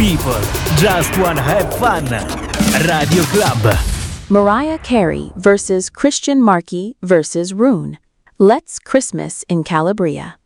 People just wanna have fun. Radio Club. Mariah Carey versus Christian Marchi versus Rune. Let's Christmas in Calabria.